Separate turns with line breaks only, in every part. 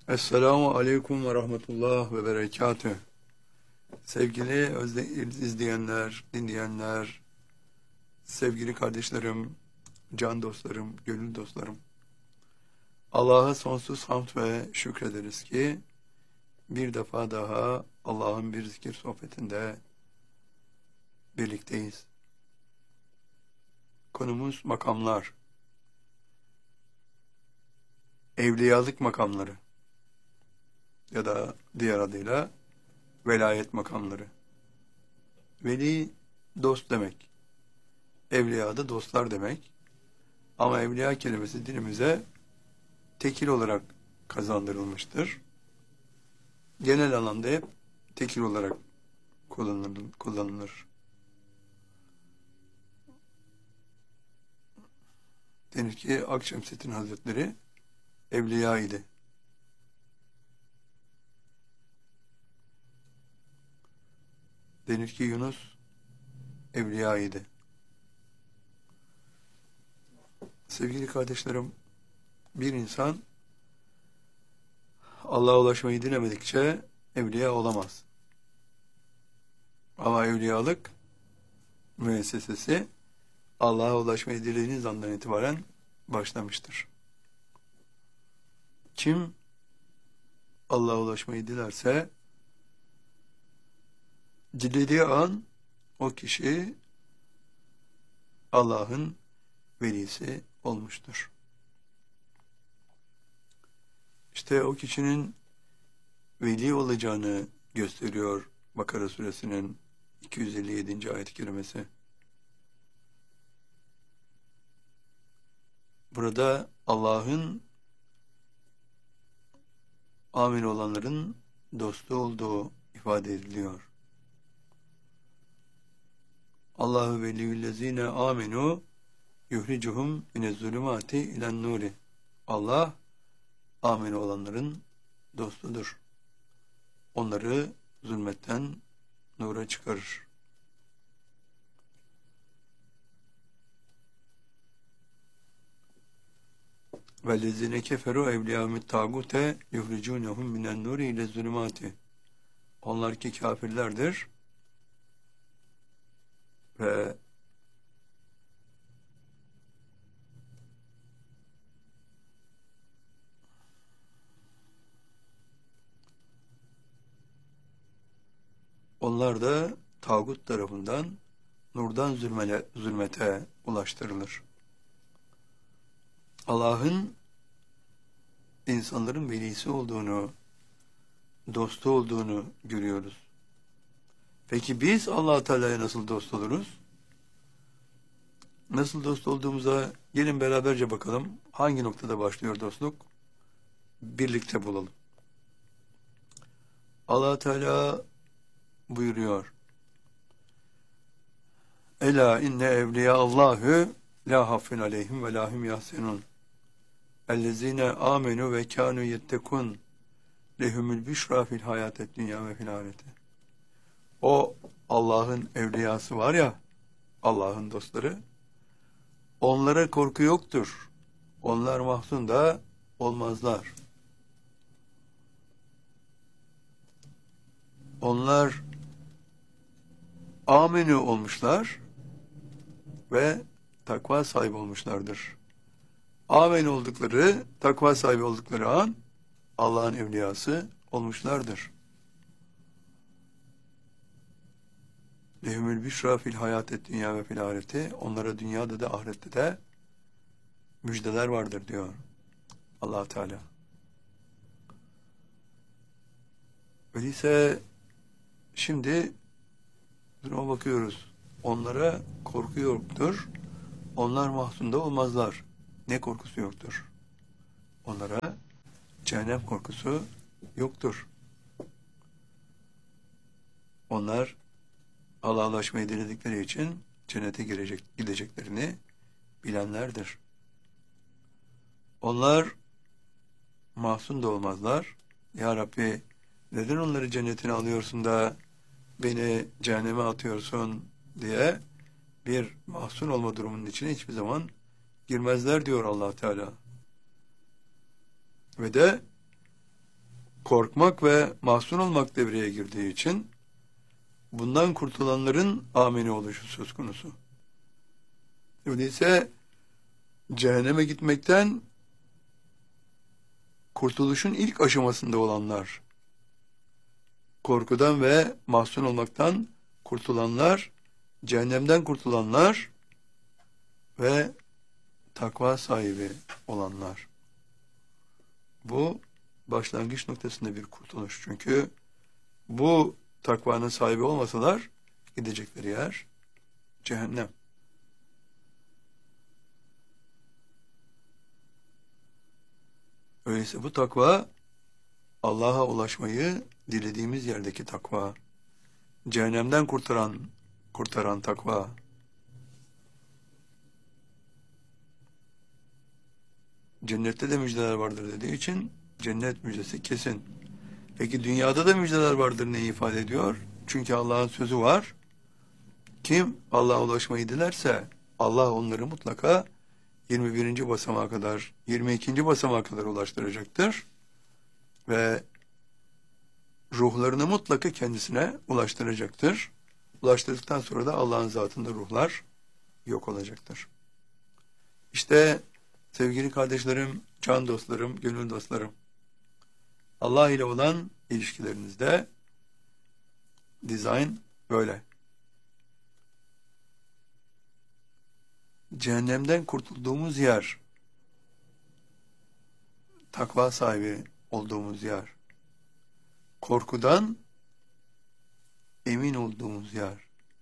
Esselamu Aleyküm ve Rahmetullah ve Berekatüh. Sevgili izleyenler, dinleyenler, sevgili kardeşlerim, can dostlarım, gönül dostlarım. Allah'a sonsuz hamd ve şükrederiz ki bir defa daha Allah'ın bir zikir sohbetinde birlikteyiz. Konumuz makamlar, evliyalık makamları ya da diğer adıyla velayet makamları. Veli dost demek, evliya da dostlar demek. Ama evliya kelimesi dinimize tekil olarak kazandırılmıştır. Genel anlamda hep tekil olarak kullanılır. Denir ki Akşemseddin Hazretleri evliya idi. Denir ki Yunus evliya idi. Sevgili kardeşlerim, bir insan Allah'a ulaşmayı dilemedikçe evliya olamaz. Ama evliyalık müessesesi Allah'a ulaşmayı dilediğiniz andan itibaren başlamıştır. Kim Allah'a ulaşmayı dilerse dilediği an o kişi Allah'ın velisi olmuştur. İşte o kişinin veli olacağını gösteriyor Bakara suresinin 257. ayet-i kerimesi. Burada Allah'ın amin olanların dostu olduğu ifade ediliyor. Allahu veliyyüllezine amenu yuhricuhum minezzulumati ilen nuri. Allah amin olanların dostudur. Onları zulmetten nura çıkarır. وَالَّذِينَ كَفَرُوا اَوْلِيَاهُمُ الطَّاغُوتَ يُخْرِجُونَهُمْ مِنَ النُّورِ اِلَى الظُّلُمَاتِ. Onlar ki kafirlerdir ve onlar da tağut tarafından nurdan zulmete ulaştırılır. Allah'ın insanların velisi olduğunu, dostu olduğunu görüyoruz. Peki biz Allah Teala'ya nasıl dost oluruz? Nasıl dost olduğumuza gelin beraberce bakalım. Hangi noktada başlıyor dostluk? Birlikte bulalım. Allah Teala buyuruyor. Ela inne evliya Allahu la hafun aleyhim ve lahum yahsenun. Ellezine amenu ve kanu yettekun lehumul büşra fil hayatet dünya ve fil ahirete. O Allah'ın evliyası var ya, Allah'ın dostları, onlara korku yoktur. Onlar mahzun da olmazlar. Onlar amenü olmuşlar ve takva sahibi olmuşlardır. Amen oldukları, takva sahibi oldukları an Allah'ın evliyası olmuşlardır. Lehumül büşra fil hayatet dünya ve fil ahireti. Onlara dünyada da ahirette de müjdeler vardır diyor Allah Teala. Öyleyse şimdi duruma bakıyoruz. Onlara korku yoktur. Onlar mahzunda olmazlar. Ne korkusu yoktur? Onlara cehennem korkusu yoktur. Onlar Allah'a ulaşmayı diledikleri için cennete gideceklerini bilenlerdir. Onlar mahzun da olmazlar. Ya Rabbi, neden onları cennetine alıyorsun da beni cehenneme atıyorsun diye bir mahzun olma durumunun içine hiçbir zaman girmezler diyor Allah Teala. Ve de korkmak ve mahzun olmak devreye girdiği için bundan kurtulanların amini oluşu söz konusu. Öyleyse cehenneme gitmekten kurtuluşun ilk aşamasında olanlar, korkudan ve mahzun olmaktan kurtulanlar, cehennemden kurtulanlar ve takva sahibi olanlar. Bu başlangıç noktasında bir kurtuluş. Çünkü bu takvanın sahibi olmasalar gidecekleri yer cehennem. Öyleyse bu takva Allah'a ulaşmayı dilediğimiz yerdeki takva. Cehennemden kurtaran takva. Cennette de müjdeler vardır dediği için cennet müjdesi kesin. Peki dünyada da müjdeler vardır ne ifade ediyor? Çünkü Allah'ın sözü var. Kim Allah'a ulaşmayı dilerse Allah onları mutlaka 21. basamağa kadar, 22. basamağa kadar ulaştıracaktır. Ve ruhlarını mutlaka kendisine ulaştıracaktır. Ulaştırdıktan sonra da Allah'ın zatında ruhlar yok olacaktır. İşte sevgili kardeşlerim, can dostlarım, gönül dostlarım, Allah ile olan ilişkilerinizde dizayn böyle. Cehennemden kurtulduğumuz yer, takva sahibi olduğumuz yer, korkudan emin olduğumuz yer,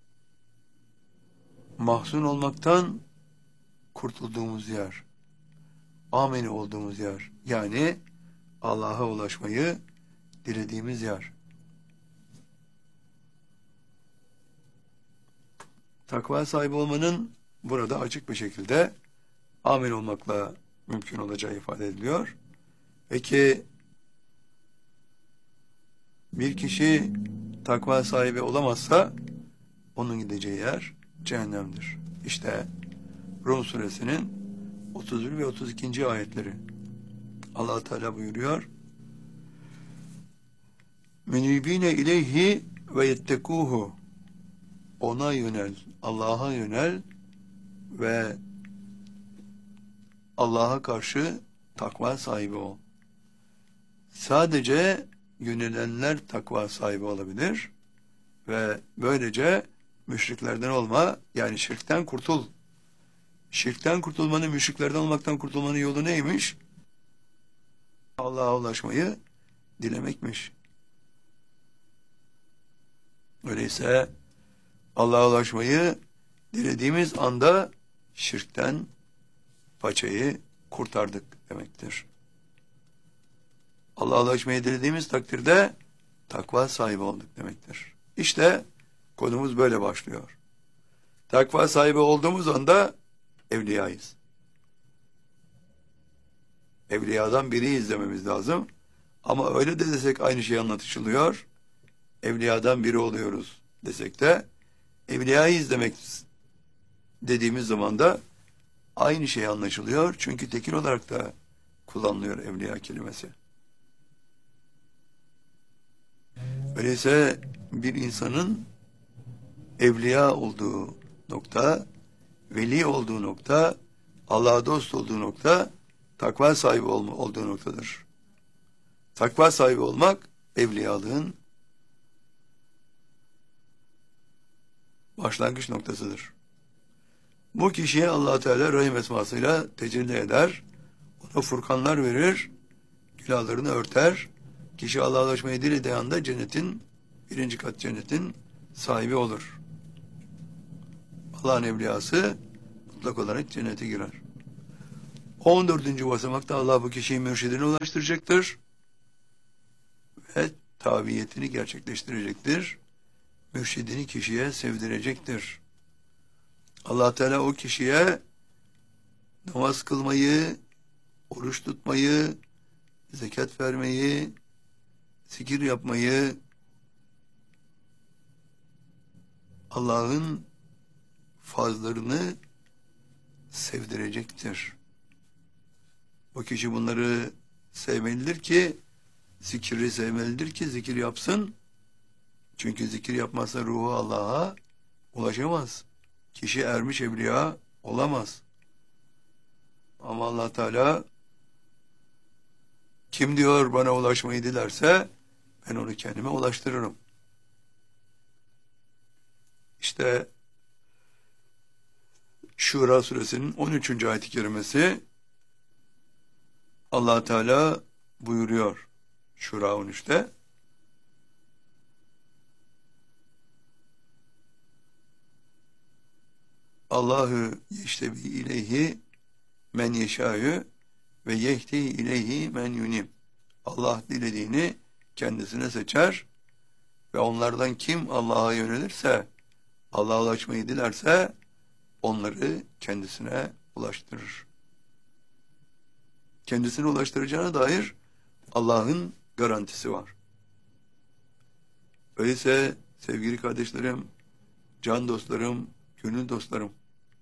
mahzun olmaktan kurtulduğumuz yer, ameni olduğumuz yer, yani Allah'a ulaşmayı dilediğimiz yer. Takva sahibi olmanın burada açık bir şekilde amin olmakla mümkün olacağı ifade ediliyor. Peki bir kişi takva sahibi olamazsa onun gideceği yer cehennemdir. İşte Rum suresinin 31 ve 32. ayetleri. Allah Teala buyuruyor: "Münibine ileyhi ve yettekuhu." Ona yönel, Allah'a yönel ve Allah'a karşı takva sahibi ol. Sadece yönelenler takva sahibi olabilir ve böylece müşriklerden olma, yani şirkten kurtul. Şirkten kurtulmanın, müşriklerden olmaktan kurtulmanın yolu neymiş? Allah'a ulaşmayı dilemekmiş. Öyleyse Allah'a ulaşmayı dilediğimiz anda şirkten paçayı kurtardık demektir. Allah'a ulaşmayı dilediğimiz takdirde takva sahibi olduk demektir. İşte konumuz böyle başlıyor. Takva sahibi olduğumuz anda evliyayız. Evliyadan biriyiz dememiz lazım. Ama öyle de desek aynı şey anlatılıyor. Evliyadan biri oluyoruz desek de evliyayız demek dediğimiz zaman da aynı şey anlaşılıyor. Çünkü tekil olarak da kullanılıyor evliya kelimesi. Öyleyse bir insanın evliya olduğu nokta, veli olduğu nokta, Allah'a dost olduğu nokta, takva sahibi olduğu noktadır. Takva sahibi olmak evliyalığın başlangıç noktasıdır. Bu kişiye Allah Teala Rahim esmasıyla tecelli eder, ona furkanlar verir, günahlarını örter. Kişi Allah'a ulaşmayı dilediği anda cennetin, birinci kat cennetin sahibi olur. Allah'ın evliyası mutlak olarak cennete girer. 14. basamakta Allah bu kişiyi mürşidine ulaştıracaktır ve tabiyetini gerçekleştirecektir. Mürşidini kişiye sevdirecektir. Allah Teala o kişiye namaz kılmayı, oruç tutmayı, zekat vermeyi, zikir yapmayı, Allah'ın fazlarını sevdirecektir. O kişi bunları sevmelidir ki zikri sevmelidir ki zikir yapsın. Çünkü zikir yapmazsa ruhu Allah'a ulaşamaz. Kişi ermiş evliya olamaz. Ama Allah Teala kim diyor bana ulaşmayı dilerse ben onu kendime ulaştırırım. İşte Şura suresinin 13. ayet-i kerimesi Allah Teala buyuruyor Şura 13'te. Allahu yeştebi ileyhi men yeşâ'yu ve yehdi ileyhi men yunim. Allah dilediğini kendisine seçer ve onlardan kim Allah'a yönelirse, Allah'a ulaşmayı dilerse onları kendisine ulaştırır. Kendisine ulaştıracağına dair Allah'ın garantisi var. Öyleyse sevgili kardeşlerim, can dostlarım, gönül dostlarım,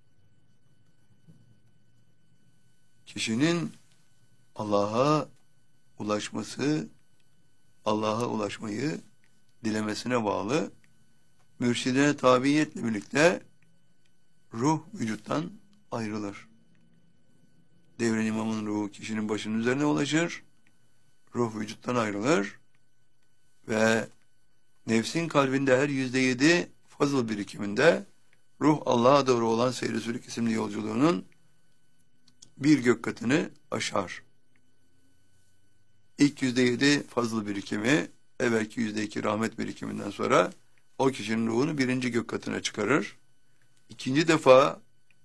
kişinin Allah'a ulaşması, Allah'a ulaşmayı dilemesine bağlı. Mürşidine tabiiyetle birlikte ruh vücuttan ayrılır. Devren imamın ruhu kişinin başının üzerine ulaşır. Ruh vücuttan ayrılır. Ve nefsin kalbinde her %7 fazıl birikiminde ruh Allah'a doğru olan Seyr-i Sülük isimli yolculuğunun bir gök katını aşar. İlk %7 fazıl birikimi, evvelki %2 rahmet birikiminden sonra o kişinin ruhunu birinci gök katına çıkarır. İkinci defa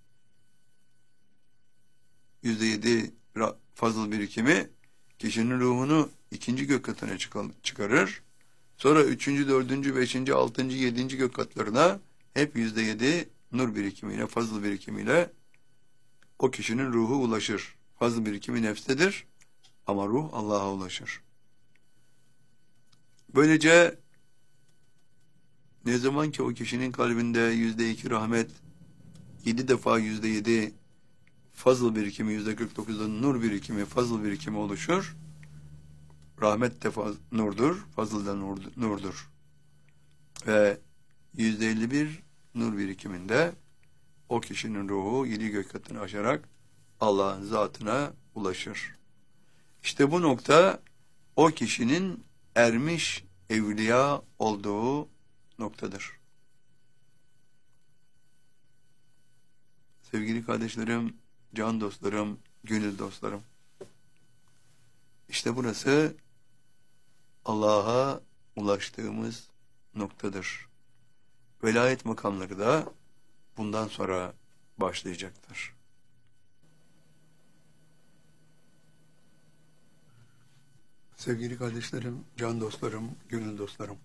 %7 fazıl birikimi kişinin ruhunu ikinci gök katına çıkarır. Sonra üçüncü, dördüncü, beşinci, altıncı, yedinci gök katlarına hep %7 nur birikimiyle, fazıl birikimiyle o kişinin ruhu ulaşır. Fazıl birikimi nefstedir ama ruh Allah'a ulaşır. Böylece ne zaman ki o kişinin kalbinde %2 rahmet, 7 defa %7 fazıl birikimi, %49'da nur birikimi, fazıl birikimi oluşur. Rahmet de nurdur, fazıl da nurdur. Ve %51 nur birikiminde o kişinin ruhu 7 gök katını aşarak Allah'ın zatına ulaşır. İşte bu nokta o kişinin ermiş evliya olduğu noktadır. Sevgili kardeşlerim, can dostlarım, gönül dostlarım. İşte burası Allah'a ulaştığımız noktadır. Velayet makamları da bundan sonra başlayacaktır. Sevgili kardeşlerim, can dostlarım, gönül dostlarım.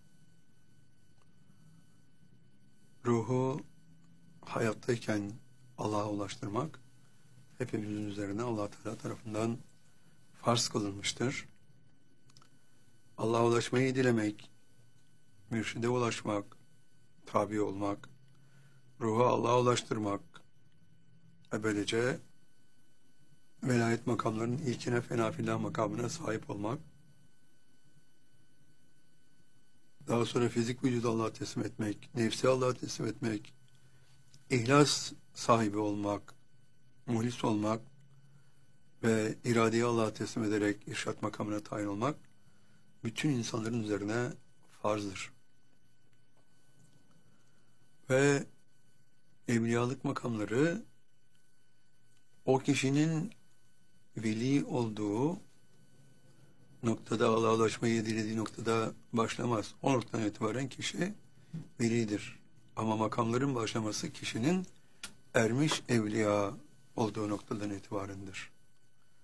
Ruhu hayattayken Allah'a ulaştırmak hepimizin üzerine Allah Teala tarafından farz kılınmıştır. Allah'a ulaşmayı dilemek, mürşide ulaşmak, tabi olmak, ruhu Allah'a ulaştırmak ve böylece velayet makamlarının ilkine fenafillah makamına sahip olmak, daha sonra fizik vücudu Allah'a teslim etmek, nefsi Allah'a teslim etmek, ihlas sahibi olmak, muhlis olmak ve iradeyi Allah'a teslim ederek irşat makamına tayin olmak bütün insanların üzerine farzdır. Ve evliyalık makamları o kişinin veli olduğu noktada, Allah'a ulaşmayı dilediği noktada başlamaz. O noktadan itibaren kişi velidir. Ama makamların başlaması kişinin ermiş evliya olduğu noktadan itibarendir.